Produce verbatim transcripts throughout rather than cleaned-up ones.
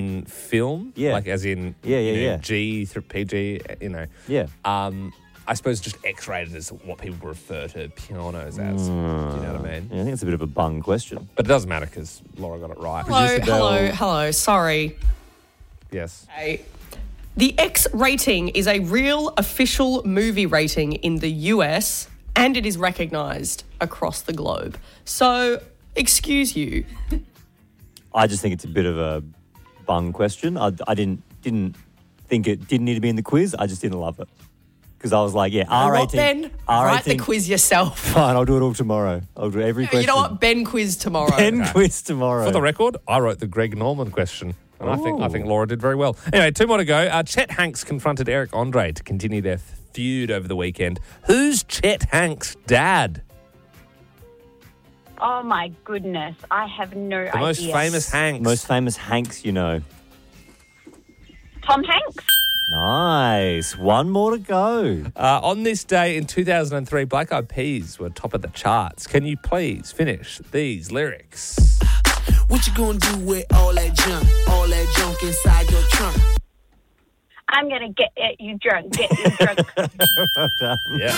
film, Yeah. like as in Yeah, yeah, you know, yeah. G through P G, you know. Yeah. Um, I suppose just X-rated is what people refer to pornos as. Do you know what I mean? Yeah, I think it's a bit of a bung question. But it doesn't matter because Laura got it right. Hello, Producer hello, Bell. hello. Sorry. Yes. Okay. The X rating is a real official movie rating in the U S and it is recognised across the globe. So, excuse you. I just think it's a bit of a bung question. I, I didn't didn't think it didn't need to be in the quiz. I just didn't love it. Because I was like, yeah, R eighteen. What, Ben? R eighteen. Write the quiz yourself. Fine, I'll do it all tomorrow. I'll do every question. You know what? Ben quiz tomorrow. Ben quiz tomorrow. For the record, I wrote the Greg Norman question. And I think I think Laura did very well. Anyway, two more to go. Uh, Chet Hanks confronted Eric Andre to continue their feud over the weekend. Who's Chet Hanks' dad? Oh, my goodness. I have no The idea. most famous Hanks. Most famous Hanks, you know. Tom Hanks? Nice. One more to go. Uh, on this day in two thousand three, Black Eyed Peas were top of the charts. Can you please finish these lyrics? What you gonna do with all that junk, all that junk inside your trunk? I'm going to get at you drunk, get you drunk. Well done. Yeah.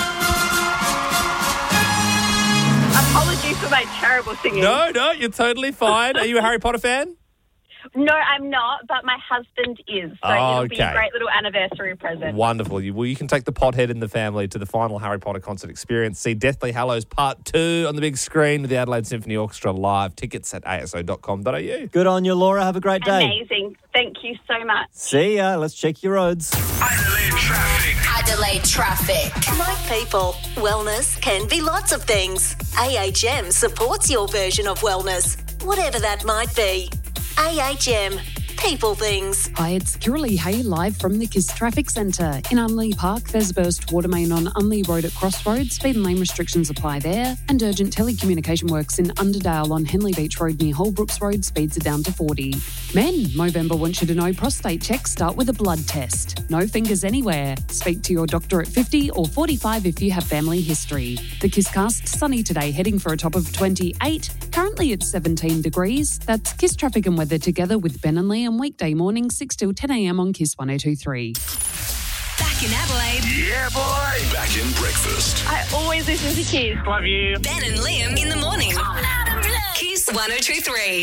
Apologies for my terrible singing. No, no, you're totally fine. Are you a Harry Potter fan? No, I'm not, but my husband is. So Oh, it'll be a okay. great little anniversary present. Wonderful. You, well, you can take the pothead in the family to the final Harry Potter concert experience. See Deathly Hallows Part two on the big screen with the Adelaide Symphony Orchestra live. Tickets at a s o dot com dot a u. Good on you, Laura. Have a great day. Amazing. Thank you so much. See ya. Let's check your roads. Adelaide traffic. Adelaide traffic. Like people, wellness can be lots of things. A H M supports your version of wellness, whatever that might be. A H M. People things. Hi, it's Kiralee Hay live from the KISS Traffic Centre. In Unley Park, there's a burst water main on Unley Road at Crossroads. Speed and lane restrictions apply there. And urgent telecommunication works in Underdale on Henley Beach Road near Holbrooks Road. Speeds are down to forty. Men, Movember wants you to know prostate checks start with a blood test. No fingers anywhere. Speak to your doctor at fifty or forty-five if you have family history. The KISScast, sunny today, heading for a top of twenty-eight. Currently it's seventeen degrees. That's KISS Traffic and Weather together with Ben and Lee on weekday mornings six till ten a m on KISS one oh two three. Back in Adelaide. Yeah, boy. Back in breakfast. I always listen to Kids. Love you. Ben and Liam in the morning. KISS one oh two three.